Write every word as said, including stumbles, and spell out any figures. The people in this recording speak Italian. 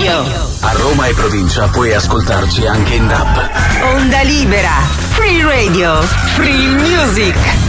Radio. A Roma e provincia puoi ascoltarci anche in D A B. Onda libera. Free Radio. Free Music.